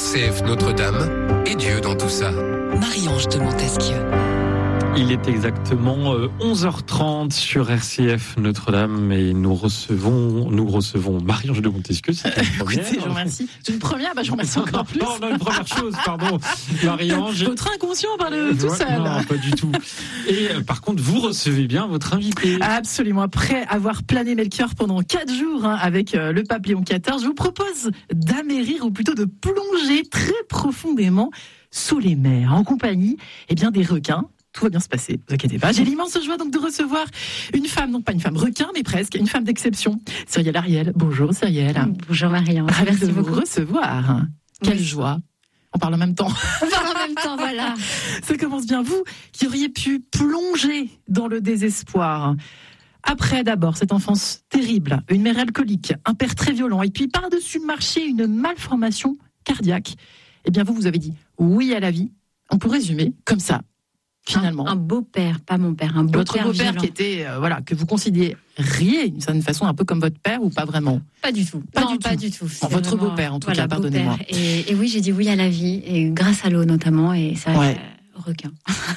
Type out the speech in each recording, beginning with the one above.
RCF Notre-Dame et Dieu dans tout ça. Marie-Ange de Montesquieu. Il est exactement 11h30 sur RCF Notre-Dame et nous recevons Marie-Ange de Montesquieu. C'est une première. Écoutez, je vous remercie. C'est une première, je vous remercie encore plus. Non, une première chose, pardon. Marie-Ange. Votre inconscient parle tout seul. Non, pas du tout. Et par contre, vous recevez bien votre invité. Absolument. Après avoir plané Melchior pendant 4 jours avec le pape Léon XIV, je vous propose d'amérir ou plutôt de plonger très profondément sous les mers en compagnie des requins. Tout va bien se passer, ne vous inquiétez pas. J'ai l'immense joie donc de recevoir une femme, non pas une femme requin, mais presque, une femme d'exception. Cyrielle Ariel. Bonjour Cyrielle. Bonjour Marie-Ange. Ravie de vous beaucoup. recevoir. Quelle joie. On parle en même temps. On parle en même temps, voilà. Ça commence bien. Vous qui auriez pu plonger dans le désespoir. Après d'abord cette enfance terrible, une mère alcoolique, un père très violent, et puis par-dessus marcher une malformation cardiaque. Vous avez dit oui à la vie. On peut résumer comme ça. Finalement, un beau-père, pas mon père, un beau-père. Votre beau-père violent. qui était, que vous considériez d'une certaine façon un peu comme votre père ou pas vraiment? Pas du tout. Pas du tout. tout. Bon, votre beau-père, en tout cas, pardonnez-moi. Et oui, j'ai dit oui à la vie, et grâce à l'eau notamment, et ça, requin.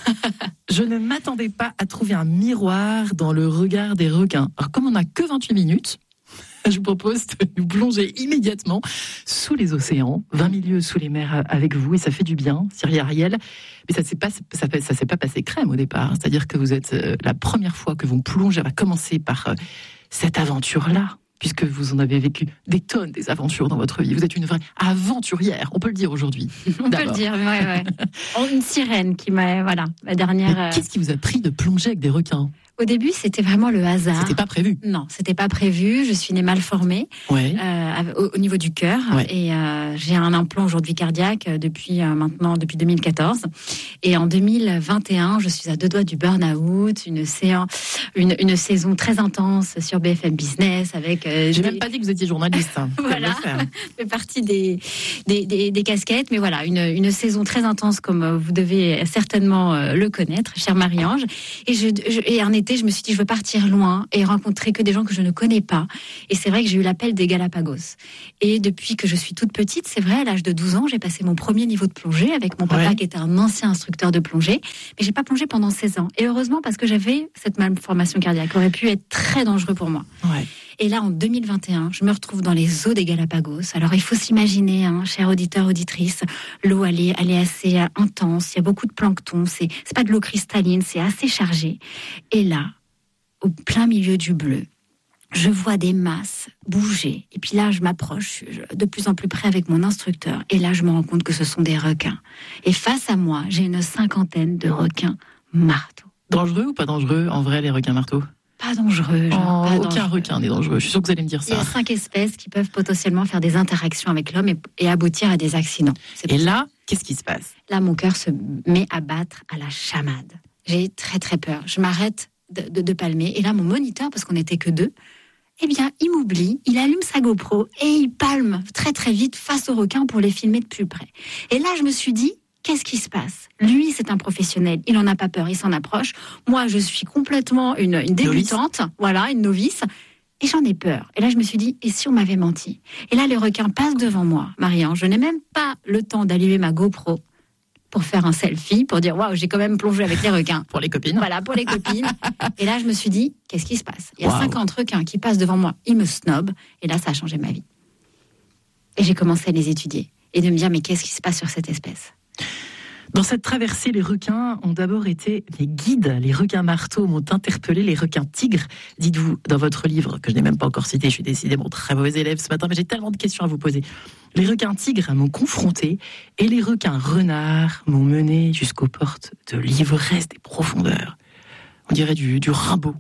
Je ne m'attendais pas à trouver un miroir dans le regard des requins. Alors, comme on n'a que 28 minutes, je vous propose de nous plonger immédiatement sous les océans, 20 milieux sous les mers avec vous, et ça fait du bien, Cyrielle Ariel. Mais ça s'est pas passé crème au départ. C'est-à-dire que vous êtes la première fois que vous plongez, on va commencer par cette aventure-là, puisque vous en avez vécu des tonnes des aventures dans votre vie. Vous êtes une vraie aventurière, on peut le dire aujourd'hui. On peut le dire, ouais. Une sirène qui m'a, la dernière. Mais qu'est-ce qui vous a pris de plonger avec des requins ? Au début, c'était vraiment le hasard. C'était pas prévu. Non, c'était pas prévu. Je suis née mal formée au niveau du cœur et j'ai un implant aujourd'hui cardiaque depuis 2014. Et en 2021, je suis à 2 doigts du burn-out, une saison très intense sur BFM Business avec. J'ai même pas dit que vous étiez journaliste. Voilà, fait partie des casquettes, mais voilà, une saison très intense comme vous devez certainement le connaître, chère Marie-Ange. Et un été, je me suis dit, je veux partir loin et rencontrer que des gens que je ne connais pas. Et c'est vrai que j'ai eu l'appel des Galapagos. Et depuis que je suis toute petite, c'est vrai, à l'âge de 12 ans, j'ai passé mon premier niveau de plongée avec mon papa qui était un ancien instructeur de plongée. Mais j'ai pas plongé pendant 16 ans. Et heureusement, parce que j'avais cette malformation cardiaque qui aurait pu être très dangereux pour moi. Ouais. Et là, en 2021, je me retrouve dans les eaux des Galapagos. Alors, il faut s'imaginer, chers auditeurs, auditrices, l'eau, elle est assez intense. Il y a beaucoup de plancton. C'est pas de l'eau cristalline, c'est assez chargé. Et là, au plein milieu du bleu, je vois des masses bouger. Et puis là, je m'approche de plus en plus près avec mon instructeur. Et là, je me rends compte que ce sont des requins. Et face à moi, j'ai une 50aine de requins marteaux. Dangereux ou pas dangereux, en vrai, les requins marteaux ? Pas dangereux. Aucun requin n'est dangereux. Je suis sûre que vous allez me dire ça. Il y a 5 espèces qui peuvent potentiellement faire des interactions avec l'homme et aboutir à des accidents. Et là, qu'est-ce qui se passe ? Là, mon cœur se met à battre à la chamade. J'ai très très peur. Je m'arrête de palmer. Et là, mon moniteur, parce qu'on n'était que 2, il m'oublie, il allume sa GoPro et il palme très très vite face aux requins pour les filmer de plus près. Et là, je me suis dit, qu'est-ce qui se passe ? Lui, c'est un professionnel, il n'en a pas peur, il s'en approche. Moi, je suis complètement une débutante, une novice, et j'en ai peur. Et là, je me suis dit, et si on m'avait menti ? Et là, les requins passent devant moi, Marie-Ange. Je n'ai même pas le temps d'allumer ma GoPro pour faire un selfie, pour dire, waouh, j'ai quand même plongé avec les requins. Pour les copines. Voilà, pour les copines. Et là, je me suis dit, qu'est-ce qui se passe ? Il y a 50 requins qui passent devant moi, ils me snobent, et là, ça a changé ma vie. Et j'ai commencé à les étudier, et de me dire, mais qu'est-ce qui se passe sur cette espèce ? Dans cette traversée, les requins ont d'abord été les guides. Les requins marteaux m'ont interpellé, les requins tigres. Dites-vous, dans votre livre, que je n'ai même pas encore cité, je suis décidément très mauvais élève ce matin, mais j'ai tellement de questions à vous poser. Les requins tigres m'ont confronté et les requins renards m'ont mené jusqu'aux portes de l'ivresse des profondeurs. On dirait du Rimbaud.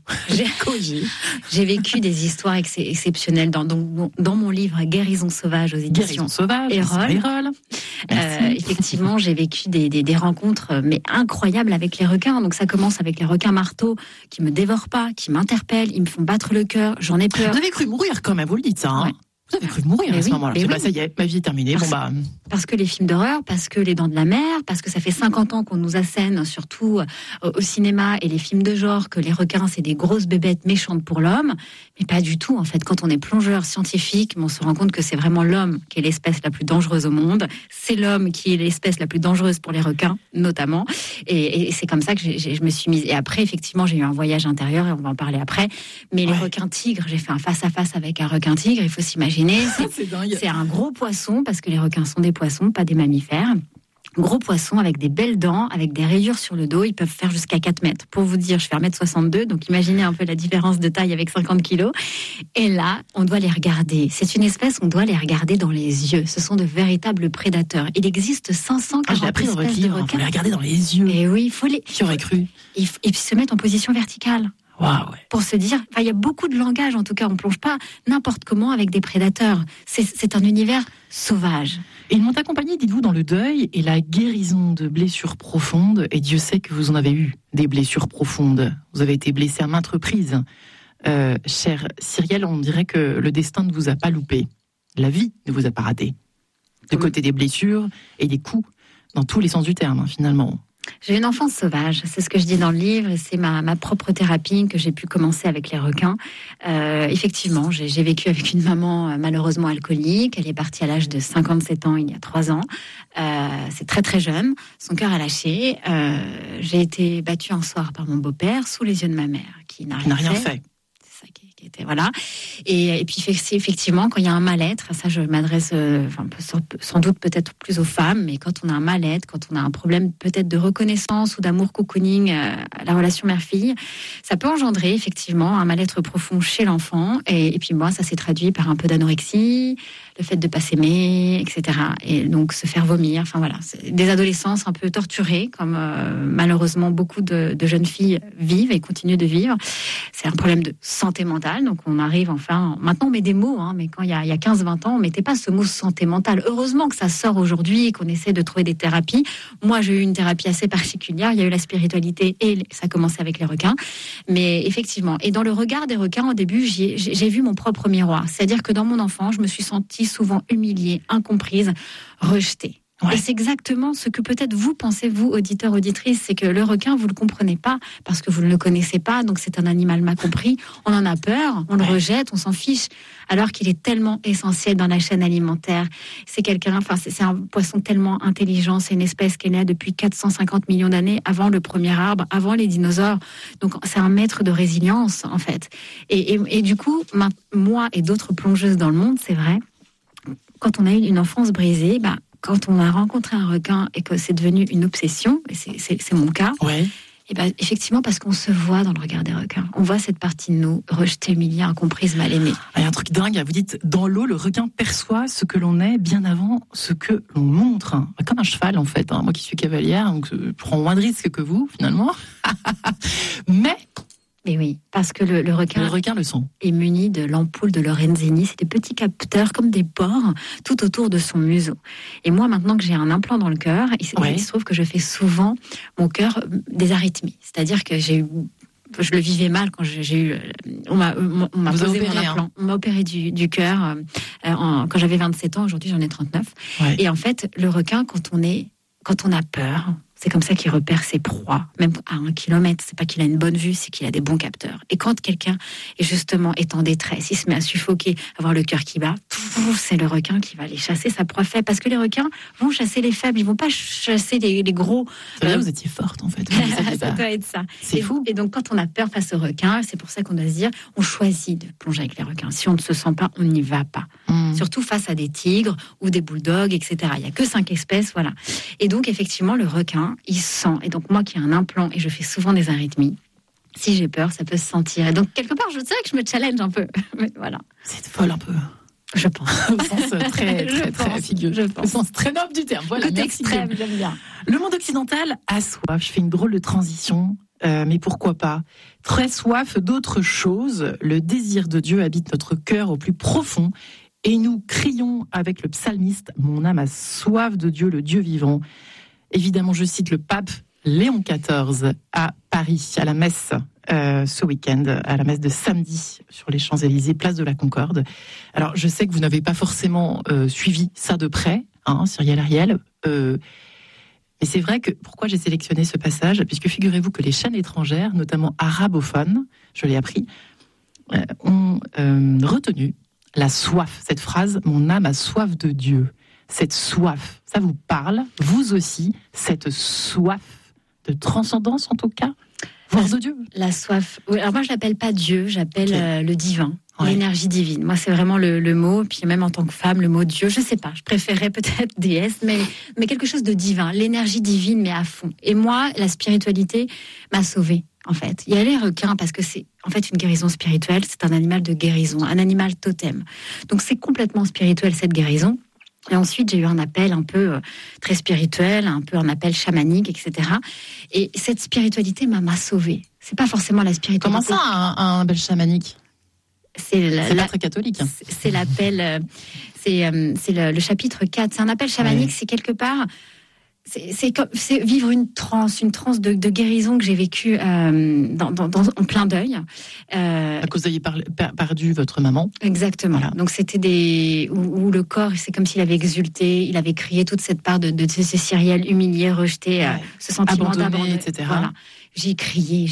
J'ai vécu des histoires exceptionnelles dans mon livre Guérison sauvage aux éditions Erol. Effectivement, j'ai vécu des rencontres mais incroyables avec les requins. Donc ça commence avec les requins marteaux qui me dévorent pas, qui m'interpellent, ils me font battre le cœur, j'en ai peur. Vous avez cru mourir quand même, vous le dites ça. Vous avez cru mourir Mais à ce oui, moment-là. mais C'est oui. pas ça y est, ma vie est terminée. Bon bah, Parce que les films d'horreur, parce que les Dents de la Mer, parce que ça fait 50 ans qu'on nous assène, surtout au cinéma et les films de genre, que les requins, c'est des grosses bébêtes méchantes pour l'homme. Mais pas du tout, en fait. Quand on est plongeur scientifique, on se rend compte que c'est vraiment l'homme qui est l'espèce la plus dangereuse au monde. C'est l'homme qui est l'espèce la plus dangereuse pour les requins, notamment. Et c'est comme ça que je me suis mise. Et après, effectivement, j'ai eu un voyage intérieur, et on va en parler après. Mais les requins tigres, j'ai fait un face-à-face avec un requin tigre. Il faut s'imaginer, c'est dingue. c'est un gros poisson, parce que les requins sont des poissons, pas des mammifères. Gros poisson avec des belles dents, avec des rayures sur le dos. Ils peuvent faire jusqu'à 4 mètres. Pour vous dire, je fais 1m62, donc imaginez un peu la différence de taille avec 50 kilos. Et là, on doit les regarder. C'est une espèce, on doit les regarder dans les yeux. Ce sont de véritables prédateurs. Il existe 540 j'ai appris dans votre espèces de livre, il faut requins. les regarder dans les yeux. Et oui, il faut les... Qui aurait cru? Ils se mettent en position verticale. Waouh, ouais. Pour se dire, il y a beaucoup de langage, en tout cas, on plonge pas n'importe comment avec des prédateurs. C'est un univers sauvage. Et ils m'ont accompagné, dites-vous, dans le deuil et la guérison de blessures profondes. Et Dieu sait que vous en avez eu des blessures profondes. Vous avez été blessé à maintes reprises. Cher Cyrielle, on dirait que le destin ne vous a pas loupé. La vie ne vous a pas raté. Du côté des blessures et des coups, dans tous les sens du terme, finalement. J'ai une enfance sauvage, c'est ce que je dis dans le livre, et c'est ma propre thérapie que j'ai pu commencer avec les requins. Effectivement, j'ai vécu avec une maman malheureusement alcoolique. Elle est partie à l'âge de 57 ans, il y a 3 ans. C'est très très jeune, son cœur a lâché. J'ai été battue un soir par mon beau-père sous les yeux de ma mère, qui n'a rien fait. C'est ça qui était, voilà. Et puis effectivement, quand il y a un mal-être, ça je m'adresse sans doute peut-être plus aux femmes, mais quand on a un mal-être, quand on a un problème peut-être de reconnaissance ou d'amour cocooning, la relation mère-fille, ça peut engendrer effectivement un mal-être profond chez l'enfant. Et puis moi, ça s'est traduit par un peu d'anorexie, le fait de pas s'aimer, etc. Et donc se faire vomir. Enfin voilà, c'est des adolescences un peu torturées, comme malheureusement beaucoup de jeunes filles vivent et continuent de vivre. C'est un problème de santé mentale. Donc on arrive enfin... Maintenant on met des mots, mais quand il y a 15-20 ans, on mettait pas ce mot santé mentale. Heureusement que ça sort aujourd'hui et qu'on essaie de trouver des thérapies. Moi j'ai eu une thérapie assez particulière. Il y a eu la spiritualité et ça a commencé avec les requins. Mais effectivement, et dans le regard des requins, au début, j'ai vu mon propre miroir. C'est-à-dire que dans mon enfance, je me suis sentie souvent humiliée, incomprise, rejetée. Ouais. Et c'est exactement ce que peut-être vous pensez, vous, auditeurs, auditrices, c'est que le requin, vous le comprenez pas parce que vous ne le connaissez pas, donc c'est un animal mal compris. On en a peur, on le rejette, on s'en fiche, alors qu'il est tellement essentiel dans la chaîne alimentaire. C'est un poisson tellement intelligent, c'est une espèce qui est là depuis 450 millions d'années, avant le premier arbre, avant les dinosaures. Donc c'est un maître de résilience, en fait. Et du coup, moi et d'autres plongeuses dans le monde, c'est vrai, quand on a eu une enfance brisée, quand on a rencontré un requin et que c'est devenu une obsession, et c'est mon cas, et effectivement, parce qu'on se voit dans le regard des requins. On voit cette partie de nous, rejetée, humiliée, incomprise, mal aimée. Il y a un truc dingue, vous dites, dans l'eau, le requin perçoit ce que l'on est bien avant ce que l'on montre. Comme un cheval, en fait. Moi qui suis cavalière, donc je prends moins de risques que vous, finalement. Mais oui, parce que le requin le sent. Est muni de l'ampoule de Lorenzini. C'est des petits capteurs comme des pores tout autour de son museau. Et moi, maintenant que j'ai un implant dans le cœur, il se trouve que je fais souvent mon cœur des arythmies. C'est-à-dire que je le vivais mal quand j'ai eu... On m'a posé mon implant. On m'a opéré du cœur quand j'avais 27 ans. Aujourd'hui, j'en ai 39. Ouais. Et en fait, le requin, quand on a peur... C'est comme ça qu'il repère ses proies, même à 1 kilomètre. C'est pas qu'il a une bonne vue, c'est qu'il a des bons capteurs. Et quand quelqu'un est en détresse, il se met à suffoquer, avoir le cœur qui bat, c'est le requin qui va aller chasser sa proie faible. Parce que les requins vont chasser les faibles, ils vont pas chasser les gros. C'est vrai, vous étiez forte en fait. Ça doit être ça. C'est fou. Et donc quand on a peur face aux requins, c'est pour ça qu'on doit se dire, on choisit de plonger avec les requins. Si on ne se sent pas, on n'y va pas. Surtout face à des tigres ou des bulldogs, etc. Il y a que 5 espèces, voilà. Et donc effectivement, le requin, il sent. Et donc moi qui ai un implant et je fais souvent des arythmies, si j'ai peur, ça peut se sentir. Et donc quelque part, je sais que je me challenge un peu. Mais voilà. C'est folle un peu. Je pense. Au sens très figuré. Au sens très noble du terme. Voilà. Côté extrême, j'aime bien. Le monde occidental a soif. Je fais une drôle de transition. Mais pourquoi pas? Très soif d'autre chose. Le désir de Dieu habite notre cœur au plus profond. Et nous crions avec le psalmiste, mon âme a soif de Dieu, le Dieu vivant. Évidemment, je cite le pape Léon XIV à Paris, à la messe ce week-end à la messe de samedi sur les Champs-Élysées, place de la Concorde. Alors, je sais que vous n'avez pas forcément suivi ça de près, Cyrielle Ariel. Mais c'est vrai que pourquoi j'ai sélectionné ce passage, puisque figurez-vous que les chaînes étrangères, notamment arabophones, je l'ai appris, ont retenu la soif, cette phrase « Mon âme a soif de Dieu ». Cette soif, ça vous parle, vous aussi, cette soif de transcendance en tout cas, voire de Dieu. La soif. Oui, alors moi je l'appelle pas Dieu, j'appelle le divin. Ouais. L'énergie divine. Moi, c'est vraiment le mot. Puis même en tant que femme, le mot Dieu, je sais pas. Je préférais peut-être déesse, mais quelque chose de divin. L'énergie divine, mais à fond. Et moi, la spiritualité m'a sauvée, en fait. Il y a les requins, parce que c'est en fait une guérison spirituelle. C'est un animal de guérison, un animal totem. Donc c'est complètement spirituel, cette guérison. Et ensuite, j'ai eu un appel un peu très spirituel, un peu un appel chamanique, etc. Et cette spiritualité m'a sauvée. C'est pas forcément la spiritualité. Comment ça, un appel chamanique ? C'est pas très catholique. C'est l'appel, c'est le chapitre 4. C'est un appel chamanique, c'est quelque part, c'est vivre une transe de guérison que j'ai vécue en plein deuil. À cause d'avoir perdu votre maman. Exactement. Voilà. Donc c'était où le corps, c'est comme s'il avait exulté, il avait crié toute cette part de ces Cyrielle humiliée, rejetée, ce sentiment d'abandon, etc. Voilà. J'ai crié,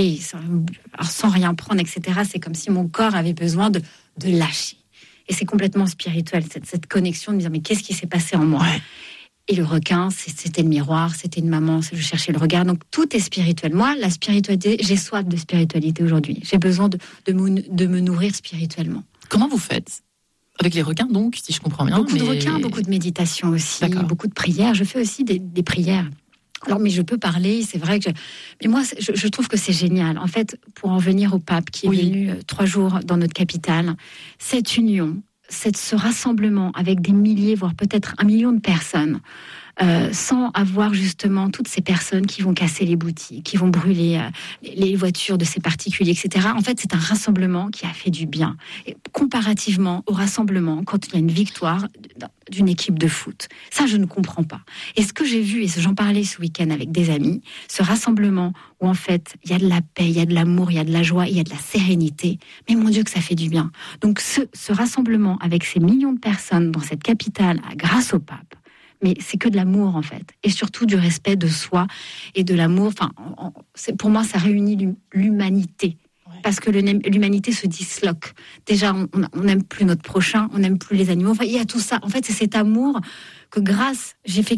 sans rien prendre, etc. C'est comme si mon corps avait besoin de lâcher. Et c'est complètement spirituel, cette connexion de me dire, mais qu'est-ce qui s'est passé en moi ? Ouais. Et le requin, c'était le miroir, c'était une maman, je cherchais le regard. Donc tout est spirituel. Moi, la spiritualité, j'ai soif de spiritualité aujourd'hui. J'ai besoin de me nourrir spirituellement. Comment vous faites ? Avec les requins, donc, si je comprends bien. Beaucoup de requins, beaucoup de méditation aussi, beaucoup de prières. Je fais aussi des prières. Alors, mais je peux parler, c'est vrai que... Mais moi, je trouve que c'est génial. En fait, pour en venir au pape qui est venu 3 jours dans notre capitale, cette union, ce rassemblement avec des milliers, voire peut-être 1 million de personnes, sans avoir justement toutes ces personnes qui vont casser les boutiques, qui vont brûler les voitures de ces particuliers, etc. En fait, c'est un rassemblement qui a fait du bien. Et comparativement au rassemblement, quand il y a une victoire d'une équipe de foot. Ça, je ne comprends pas. Et ce que j'ai vu, et j'en parlais ce week-end avec des amis, ce rassemblement où en fait, il y a de la paix, il y a de l'amour, il y a de la joie, il y a de la sérénité. Mais mon Dieu, que ça fait du bien. Donc ce rassemblement avec ces millions de personnes dans cette capitale, grâce au pape, mais c'est que de l'amour en fait, et surtout du respect de soi et de l'amour. Enfin, pour moi, ça réunit l'humanité, parce que l'humanité se disloque. Déjà, on n'aime plus notre prochain, on n'aime plus les animaux. Enfin, il y a tout ça. En fait, c'est cet amour que grâce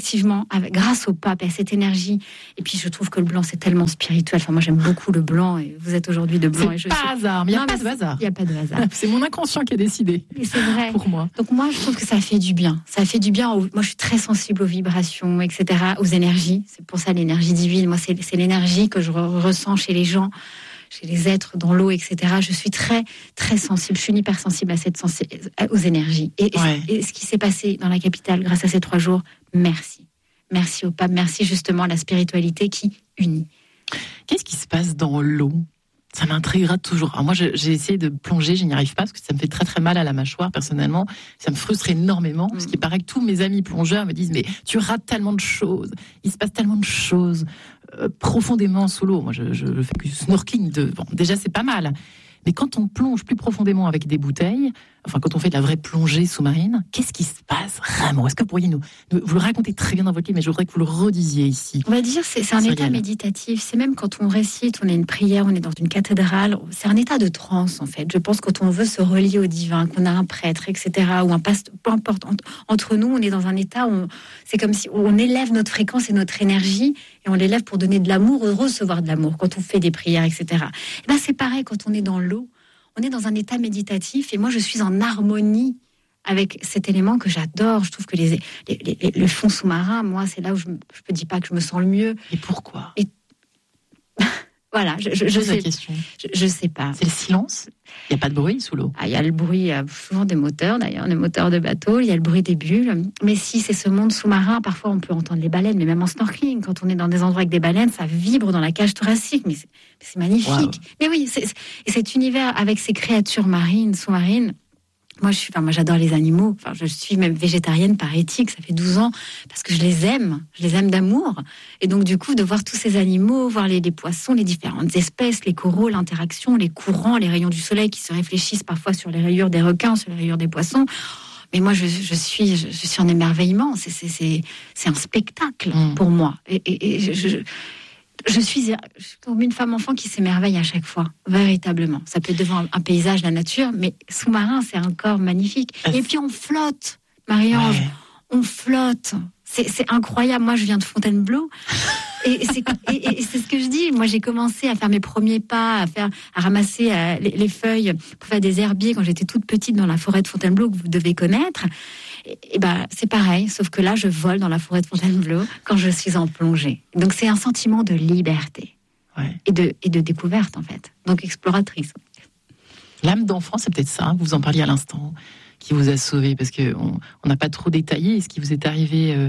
au pape et à cette énergie. Et puis, je trouve que le blanc, c'est tellement spirituel. Enfin, moi, j'aime beaucoup le blanc, et vous êtes aujourd'hui de blanc. C'est pas hasard, mais il n'y a pas de hasard. Il n'y a pas de hasard. C'est mon inconscient qui a décidé. Et c'est vrai. Pour moi. Donc moi, je trouve que ça fait du bien. Ça fait du bien. Moi, je suis très sensible aux vibrations, etc., aux énergies. C'est pour ça l'énergie divine. Moi, c'est l'énergie que je ressens chez les gens, chez les êtres, dans l'eau, etc. Je suis très, très sensible. Je suis hypersensible aux énergies. Et ce qui s'est passé dans la capitale grâce à ces 3 jours, merci. Merci au pape. Merci justement à la spiritualité qui unit. Qu'est-ce qui se passe dans l'eau ? Ça m'intriguera toujours. Alors moi, j'ai essayé de plonger, je n'y arrive pas parce que ça me fait très très mal à la mâchoire personnellement. Ça me frustre énormément parce qu'il paraît que tous mes amis plongeurs me disent mais tu rates tellement de choses. Il se passe tellement de choses profondément sous l'eau. Moi, je fais que du snorkeling. Déjà, c'est pas mal. Mais quand on plonge plus profondément avec des bouteilles, enfin quand on fait de la vraie plongée sous-marine, qu'est-ce qui se passe vraiment ? Est-ce que vous pourriez vous le racontez très bien dans votre livre, mais je voudrais que vous le redisiez ici. On va dire c'est un état méditatif. C'est même quand on récite, on a une prière, on est dans une cathédrale. C'est un état de transe en fait. Je pense quand on veut se relier au divin, qu'on a un prêtre, etc. ou un pasteur, peu importe. Entre nous, on est dans un état où c'est comme si on élève notre fréquence et notre énergie, et on l'élève pour donner de l'amour, recevoir de l'amour quand on fait des prières, etc. Et ben c'est pareil quand on est dans l'eau. On est dans un état méditatif, et moi je suis en harmonie avec cet élément que j'adore. Je trouve que le fond sous-marin, moi c'est là où je ne dis pas que je me sens le mieux. Et pourquoi ? Voilà, je sais. Je sais pas. C'est le silence ? Il n'y a pas de bruit sous l'eau ? Il y a le bruit souvent des moteurs d'ailleurs, des moteurs de bateau, il y a le bruit des bulles. Mais si c'est ce monde sous-marin, parfois on peut entendre les baleines, mais même en snorkeling, quand on est dans des endroits avec des baleines, ça vibre dans la cage thoracique, mais c'est magnifique. Wow. Mais oui, et cet univers avec ces créatures marines, sous-marines, Moi, j'adore les animaux. Enfin, je suis même végétarienne par éthique. Ça fait 12 ans parce que je les aime d'amour. Et donc, du coup, de voir tous ces animaux, voir les poissons, les différentes espèces, les coraux, l'interaction, les courants, les rayons du soleil qui se réfléchissent parfois sur les rayures des requins, sur les rayures des poissons. Mais moi, je suis en émerveillement. C'est un spectacle pour moi. Et je suis comme une femme enfant qui s'émerveille à chaque fois, véritablement. Ça peut être devant un paysage, la nature, mais sous-marin, c'est encore magnifique. Et puis on flotte, Marie-Ange, on flotte. C'est incroyable. Moi, je viens de Fontainebleau. Et c'est ce que je dis. Moi, j'ai commencé à faire mes premiers pas, à ramasser les feuilles pour faire des herbiers quand j'étais toute petite dans la forêt de Fontainebleau que vous devez connaître. Et c'est pareil, sauf que là, je vole dans la forêt de Fontainebleau quand je suis en plongée. Donc, c'est un sentiment de liberté et de découverte, en fait. Donc, exploratrice. L'âme d'enfant, c'est peut-être ça, vous en parliez à l'instant, qui vous a sauvé, parce qu'on n'a pas trop détaillé ce qui vous est arrivé,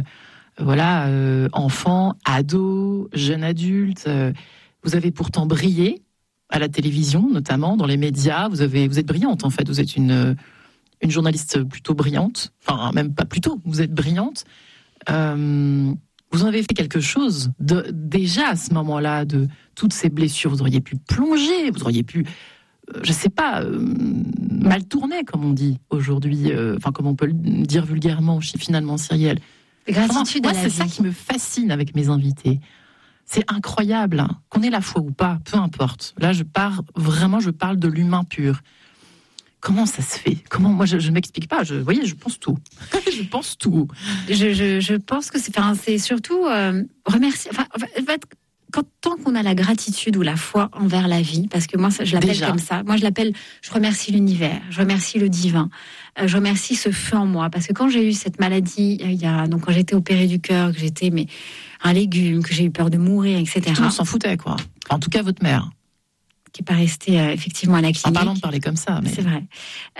enfant, ado, jeune adulte. Vous avez pourtant brillé à la télévision, notamment, dans les médias. Vous êtes brillante, en fait. Vous êtes une journaliste plutôt brillante, enfin même pas plutôt, vous êtes brillante. Vous en avez fait quelque chose déjà à ce moment-là de toutes ces blessures. Vous auriez pu plonger, vous auriez pu, je sais pas, mal tourner comme on dit aujourd'hui, comme on peut le dire vulgairement finalement, Cyrielle. Gratitude moi, à la c'est vie. ça qui me fascine avec mes invités. C'est incroyable, hein, qu'on ait la foi ou pas, peu importe. Là, je parle de l'humain pur. Comment ça se fait ? Comment moi je ne m'explique pas. Je pense tout. Je pense tout. Je pense que c'est surtout remercier. Tant qu'on a la gratitude ou la foi envers la vie, parce que moi je l'appelle Déjà. comme ça. Moi je remercie l'univers, je remercie le divin, je remercie ce feu en moi, parce que quand j'ai eu cette maladie, quand j'étais opérée du cœur, que j'étais un légume, que j'ai eu peur de mourir, etc. Tout le monde s'en foutait, quoi. En tout cas, votre mère. Qui n'est pas restée effectivement à la clinique. En parlant de parler comme ça, mais c'est vrai.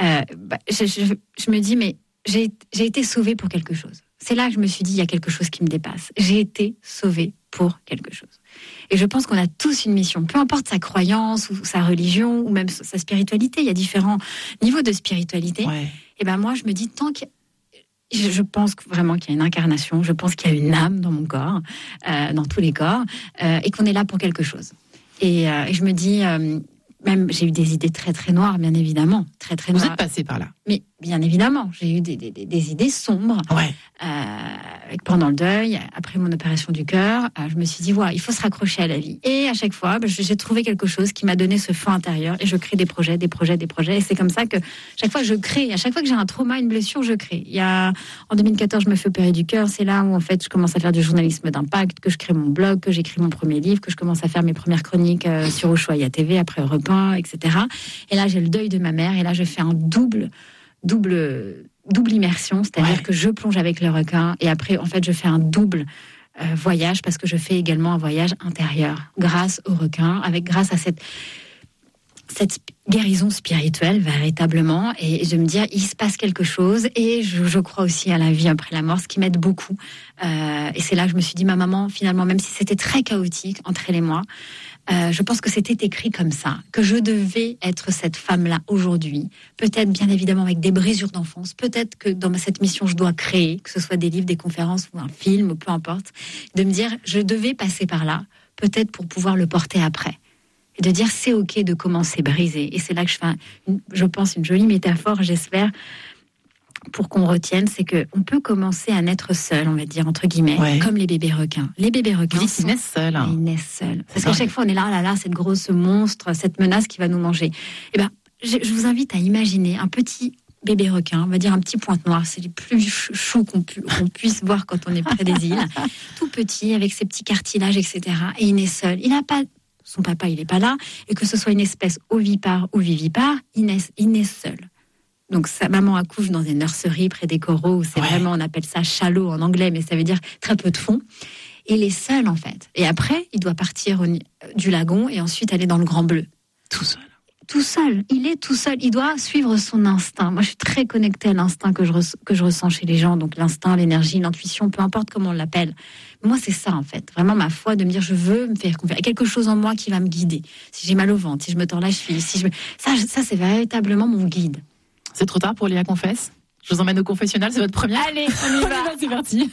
Je me dis, mais j'ai été sauvée pour quelque chose. C'est là que je me suis dit, il y a quelque chose qui me dépasse. J'ai été sauvée pour quelque chose. Et je pense qu'on a tous une mission, peu importe sa croyance ou sa religion ou même sa spiritualité. Il y a différents niveaux de spiritualité. ouais. Et moi, je me dis, je pense vraiment qu'il y a une incarnation, je pense qu'il y a une âme dans mon corps, dans tous les corps, et qu'on est là pour quelque chose. Et je me dis, même j'ai eu des idées très très noires, bien évidemment, très très Vous noires. êtes passé par là. Mais bien évidemment, j'ai eu des idées sombres. Ouais. Pendant le deuil, après mon opération du cœur, je me suis dit, il faut se raccrocher à la vie. Et à chaque fois, j'ai trouvé quelque chose qui m'a donné ce feu intérieur et je crée des projets. Et c'est comme ça que chaque fois je crée. À chaque fois que j'ai un trauma, une blessure, je crée. En 2014, je me fais opérer du cœur. C'est là où en fait je commence à faire du journalisme d'impact, que je crée mon blog, que j'écris mon premier livre, que je commence à faire mes premières chroniques sur Ushuaïa TV, après Europe 1, etc. Et là, j'ai le deuil de ma mère. Et là, je fais un double immersion, c'est-à-dire que je plonge avec le requin et après, en fait, je fais un double voyage parce que je fais également un voyage intérieur grâce au requin, grâce à cette guérison spirituelle véritablement, et je me dis il se passe quelque chose, et je crois aussi à la vie après la mort, ce qui m'aide beaucoup, et c'est là que je me suis dit ma maman, finalement, même si c'était très chaotique entre elle et moi, je pense que c'était écrit comme ça, que je devais être cette femme-là aujourd'hui. Peut-être, bien évidemment, avec des brisures d'enfance. Peut-être que dans cette mission, je dois créer, que ce soit des livres, des conférences ou un film, ou peu importe. De me dire, je devais passer par là, peut-être pour pouvoir le porter après. Et de dire, c'est OK de commencer brisé. Et c'est là que je fais, je pense, une jolie métaphore, j'espère, pour qu'on retienne, c'est qu'on peut commencer à naître seul, on va dire, entre guillemets, comme les bébés requins. Les bébés requins, ils naissent seuls. Ils naissent seuls. Parce qu'à chaque fois, on est là, cette grosse monstre, cette menace qui va nous manger. Eh ben, je vous invite à imaginer un petit bébé requin, on va dire un petit pointe noire, c'est les plus choux qu'on puisse voir quand on est près des îles. Tout petit, avec ses petits cartilages, etc. Et il naît seul. Il n'a pas... Son papa, il n'est pas là. Et que ce soit une espèce ovipare ou vivipare, il naît seul. Donc sa maman accouche dans une nurserie près des coraux, où c'est vraiment, on appelle ça shallow en anglais, mais ça veut dire très peu de fond. Et il est seul en fait. Et après, il doit partir du lagon et ensuite aller dans le Grand Bleu. Tout seul. Tout seul. Il est tout seul. Il doit suivre son instinct. Moi, je suis très connectée à l'instinct que je ressens chez les gens. Donc l'instinct, l'énergie, l'intuition, peu importe comment on l'appelle. Moi, c'est ça en fait. Vraiment ma foi de me dire, je veux me faire confiance. Il y a quelque chose en moi qui va me guider. Si j'ai mal au ventre, si je me tords la cheville, ça c'est véritablement mon guide. C'est trop tard pour Léa Confesse. Je vous emmène au confessionnal, c'est votre première. Allez, on y va. C'est parti.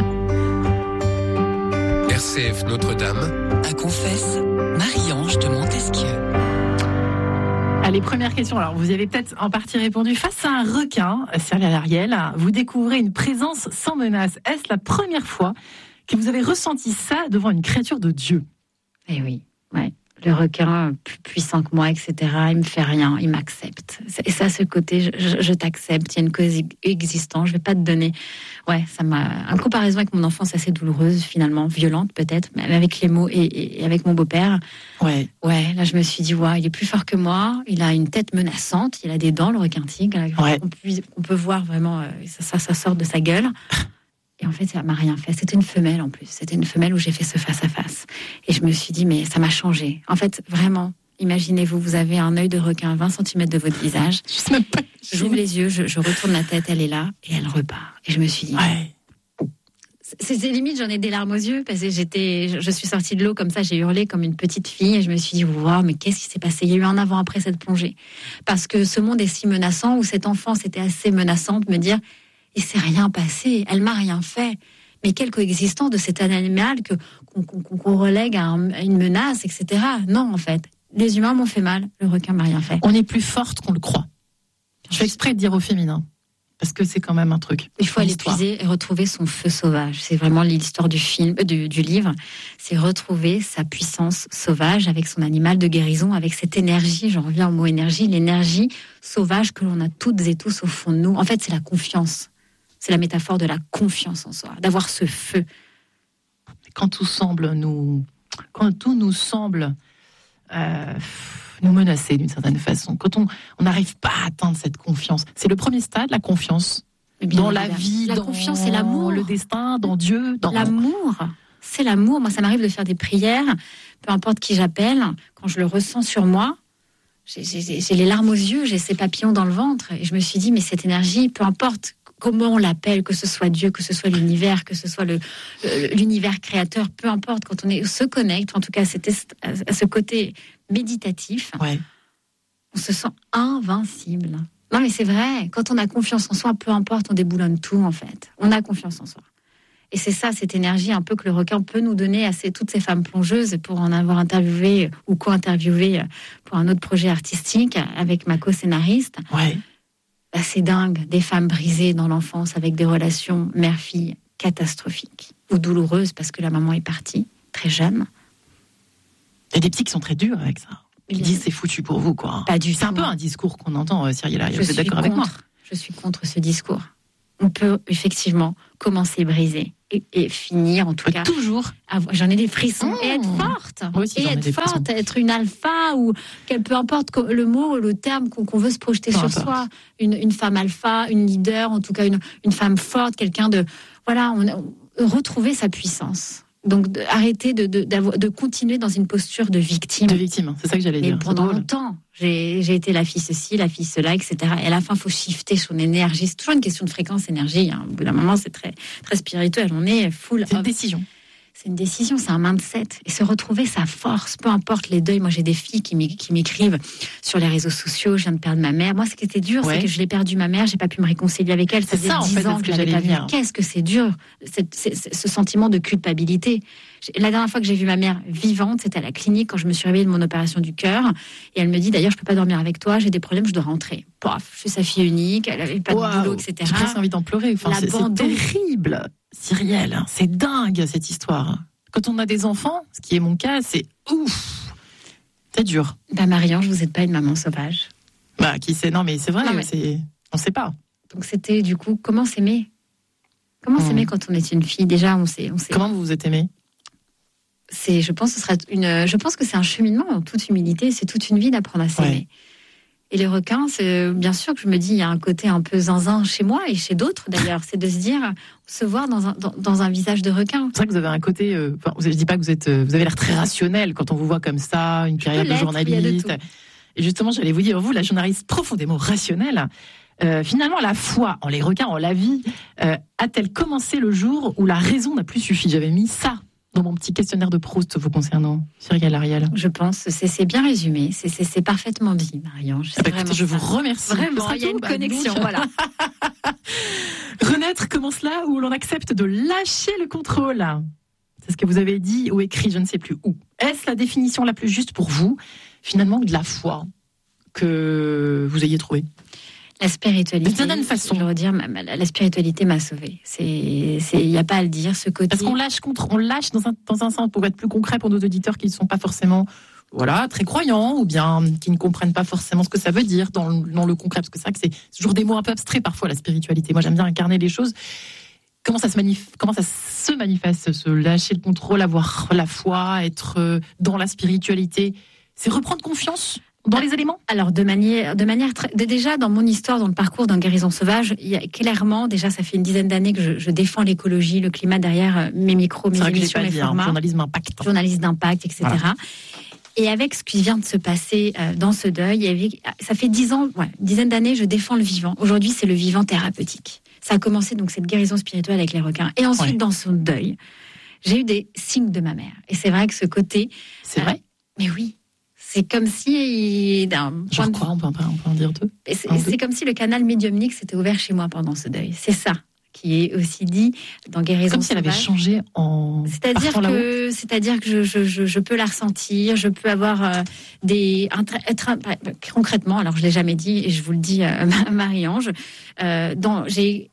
RCF Notre-Dame. À Confesse, Marie-Ange de Montesquieu. Allez, première question. Alors, vous y avez peut-être en partie répondu. Face à un requin, Cyrielle Ariel, vous découvrez une présence sans menace. Est-ce la première fois que vous avez ressenti ça devant une créature de Dieu? Eh oui, ouais. Le requin, plus puissant que moi, etc., il me fait rien, il m'accepte. Et ça, ce côté, je t'accepte, il y a une cause existante, je vais pas te donner. Ouais, ça m'a. En comparaison avec mon enfance assez douloureuse, finalement, violente peut-être, mais avec les mots et avec mon beau-père. Ouais. Ouais, là, je me suis dit, ouais, il est plus fort que moi, il a une tête menaçante, il a des dents, le requin-tigre, Ouais. on peut voir vraiment, ça sort de sa gueule. Et en fait, ça m'a rien fait. C'était une femelle en plus. C'était une femelle où j'ai fait ce face-à-face. Et je me suis dit, mais ça m'a changé. En fait, vraiment, imaginez-vous, vous avez un œil de requin à 20 cm de votre visage. Je sais même pas. J'ouvre les yeux, je retourne la tête, elle est là, et elle repart. Et je me suis dit, Ouais. c'est limite, j'en ai des larmes aux yeux, parce que je suis sortie de l'eau comme ça, j'ai hurlé comme une petite fille, et je me suis dit, waouh, mais qu'est-ce qui s'est passé? Il y a eu un avant après cette plongée. Parce que ce monde est si menaçant, où cette enfance était assez menaçante, me dire, il s'est rien passé, elle m'a rien fait. Mais quelle coexistence de cet animal qu'on relègue à une menace, etc. Non, en fait, les humains m'ont fait mal, le requin m'a rien fait. On est plus forte qu'on le croit. Je fais exprès de dire au féminin, parce que c'est quand même un truc. Il faut aller L'histoire. puiser et retrouver son feu sauvage. C'est vraiment l'histoire du film, du livre. C'est retrouver sa puissance sauvage avec son animal de guérison, avec cette énergie. J'en reviens au mot énergie, l'énergie sauvage que l'on a toutes et tous au fond de nous. En fait, c'est la confiance. C'est la métaphore de la confiance en soi, d'avoir ce feu. Quand tout nous semble nous menacer d'une certaine façon, quand on n'arrive pas à atteindre cette confiance, c'est le premier stade, la confiance dans la vie, la dans confiance et l'amour, le destin, dans Dieu, dans l'amour. C'est l'amour. Moi, ça m'arrive de faire des prières, peu importe qui j'appelle, quand je le ressens sur moi. J'ai les larmes aux yeux, j'ai ces papillons dans le ventre, et je me suis dit, mais cette énergie, peu importe comment on l'appelle, que ce soit Dieu, que ce soit l'univers, que ce soit l'univers créateur, peu importe, quand on se connecte, en tout cas à ce côté méditatif, ouais. On se sent invincible. Non mais c'est vrai, quand on a confiance en soi, peu importe, on déboulonne tout en fait. On a confiance en soi. Et c'est ça, cette énergie un peu que le requin peut nous donner à toutes ces femmes plongeuses, pour en avoir interviewé ou co-interviewé pour un autre projet artistique avec ma co-scénariste. Ouais. Bah, c'est dingue, des femmes brisées dans l'enfance avec des relations mère-fille catastrophiques ou douloureuses parce que la maman est partie très jeune. Il y a des petits qui sont très durs avec ça. Ils disent c'est foutu pour vous, quoi. Pas du C'est un tout. peu un discours qu'on entend, Cyrielle. Vous êtes d'accord avec moi? Je suis contre ce discours. On peut effectivement commencer brisé et finir, en tout cas. Toujours. J'en ai des frissons. Et être forte. Moi aussi, et j'en ai être des frissons. forte, être une alpha, ou peu importe le mot, le terme qu'on veut se projeter sur soi. Une femme alpha, une leader, en tout cas une femme forte, quelqu'un de. Voilà, retrouver sa puissance. Donc, arrêter de continuer dans une posture de victime. De victime, c'est ça que j'allais dire. Pendant longtemps, j'ai été la fille ceci, la fille cela, etc. Et à la fin, il faut shifter son énergie. C'est toujours une question de fréquence énergie. Hein. Au bout d'un moment, c'est très, très spirituel. On est full. C'est une décision. C'est une décision, c'est un mindset. Et se retrouver sa force, peu importe les deuils. Moi, j'ai des filles qui m'écrivent sur les réseaux sociaux. Je viens de perdre ma mère. Moi, ce qui était dur, c'est que je l'ai perdu ma mère. J'ai pas pu me réconcilier avec elle. Ça faisait 10 ans que je l'avais pas vue. Qu'est-ce que c'est dur, ce sentiment de culpabilité. La dernière fois que j'ai vu ma mère vivante, c'était à la clinique quand je me suis réveillée de mon opération du cœur. Et elle me dit, d'ailleurs, je peux pas dormir avec toi. J'ai des problèmes, je dois rentrer. Paf, je suis sa fille unique. Elle avait pas de boulot, etc. J'ai presque envie d'en pleurer. Enfin, c'est terrible. Cyrielle, c'est dingue cette histoire. Quand on a des enfants, ce qui est mon cas, c'est ouf. C'est dur. Bah Marie-Ange, vous n'êtes pas une maman sauvage. Bah qui sait? Non mais c'est vrai, on sait pas. Donc c'était du coup comment s'aimer. Comment s'aimer quand on est une fille? Déjà on sait. Comment vous vous êtes aimée? Je pense que c'est un cheminement en toute humilité. C'est toute une vie d'apprendre à s'aimer. Ouais. Et les requins, c'est bien sûr que je me dis, il y a un côté un peu zinzin chez moi et chez d'autres d'ailleurs, c'est de se dire, se voir dans un visage de requin. C'est vrai que vous avez un côté, je dis pas que vous avez l'air très rationnel quand on vous voit comme ça, une carrière de journaliste. Et justement, j'allais vous dire, vous, la journaliste profondément rationnelle, finalement, la foi en les requins, en la vie, a-t-elle commencé le jour où la raison n'a plus suffi? J'avais mis ça dans mon petit questionnaire de Proust vous concernant, Cyrielle Ariel? Je pense, c'est bien résumé, c'est parfaitement dit, Marie-Ange. Écoutez, je vous remercie. Vraiment, il y a une connexion, voilà. Renaître commence là où l'on accepte de lâcher le contrôle. C'est ce que vous avez dit ou écrit, je ne sais plus où. Est-ce la définition la plus juste pour vous, finalement, de la foi que vous ayez trouvée? La spiritualité, d'une certaine façon. Je veux dire, la spiritualité m'a sauvée. Il n'y a pas à le dire, ce côté. Parce qu'on lâche dans un sens, pour être plus concret pour nos auditeurs qui ne sont pas forcément très croyants ou bien qui ne comprennent pas forcément ce que ça veut dire dans le concret. Parce que c'est vrai que c'est toujours des mots un peu abstraits parfois, la spiritualité. Moi, j'aime bien incarner les choses. Comment ça se manifeste, se lâcher le contrôle, avoir la foi, être dans la spiritualité? C'est reprendre confiance dans les éléments? Alors, déjà, dans mon histoire, dans le parcours d'un guérison sauvage, il y a clairement, déjà, ça fait une dizaine d'années que je défends l'écologie, le climat derrière mes micros, mes émissions, mes formats. Journalisme d'impact, etc. Voilà. Et avec ce qui vient de se passer dans ce deuil, ça fait 10 ans, une dizaine d'années, je défends le vivant. Aujourd'hui, c'est le vivant thérapeutique. Ça a commencé, donc, cette guérison spirituelle avec les requins. Et ensuite, dans son deuil, j'ai eu des signes de ma mère. Et c'est vrai que ce côté... C'est vrai? Mais oui. C'est comme si... Genre quoi, on peut en dire deux? C'est comme si le canal médiumnique s'était ouvert chez moi pendant ce deuil. C'est ça qui est aussi dit dans Guérison Comme si elle avait changé en... C'est-à-dire que je peux la ressentir, je peux avoir concrètement, alors je ne l'ai jamais dit et je vous le dis, Marie-Ange, dans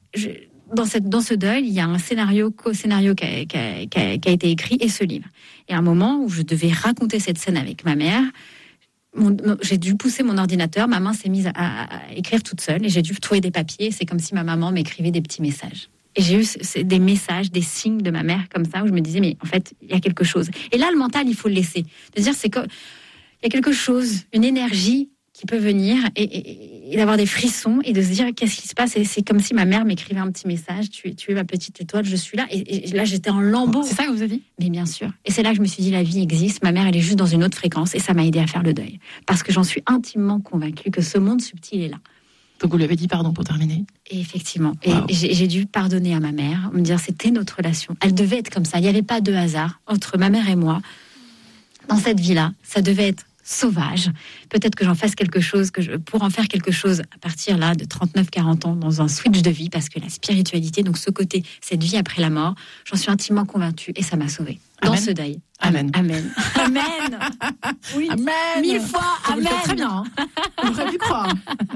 ce deuil, il y a un co-scénario qui a été écrit et ce livre. Et à un moment où je devais raconter cette scène avec ma mère, j'ai dû pousser mon ordinateur, ma main s'est mise à écrire toute seule et j'ai dû trouver des papiers. C'est comme si ma maman m'écrivait des petits messages. Et j'ai eu des messages, des signes de ma mère comme ça où je me disais, mais en fait, il y a quelque chose. Et là, le mental, il faut le laisser. De dire, il y a quelque chose, une énergie qui peut venir et d'avoir des frissons et de se dire qu'est-ce qui se passe. Et c'est comme si ma mère m'écrivait un petit message, tu es ma petite étoile, je suis là. Et là, j'étais en lambeaux. C'est ça que vous avez dit? Mais bien sûr. Et c'est là que je me suis dit, la vie existe, ma mère, elle est juste dans une autre fréquence. Et ça m'a aidé à faire le deuil. Parce que j'en suis intimement convaincue que ce monde subtil est là. Donc vous lui avez dit pardon pour terminer? Et effectivement. Wow. Et j'ai dû pardonner à ma mère, me dire c'était notre relation. Elle devait être comme ça. Il n'y avait pas de hasard entre ma mère et moi. Dans cette vie-là, ça devait être sauvage. Peut-être que j'en fasse quelque chose, pour en faire quelque chose à partir là de 39-40 ans dans un switch de vie, parce que la spiritualité, donc ce côté, cette vie après la mort, j'en suis intimement convaincue et ça m'a sauvée dans ce deuil. Amen. Amen. Amen. Oui. Amen. 1000 fois. Ça amen. Très bien. On aurait pu croire.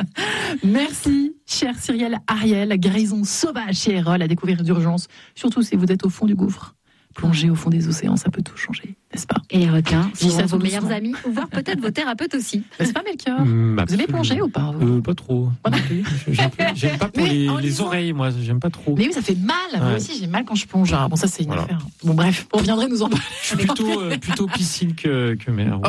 Merci, chère Cyrielle Ariel. Guérison sauvage chez Erol à découvrir d'urgence, surtout si vous êtes au fond du gouffre. Plonger au fond des océans, ça peut tout changer, n'est-ce pas? Et les requins sont vos doucement. meilleurs amis, ou voire peut-être vos thérapeutes aussi. N'est-ce pas, Melchior? Vous aimez plonger ou pas? Pas trop. J'aime pas pour les oreilles, moi, j'aime pas trop. Mais oui, ça fait mal. Moi aussi, j'ai mal quand je plonge. Bon, ça, c'est une affaire. Bon, bref, on reviendrait nous en parler. Je suis plutôt piscine que mer.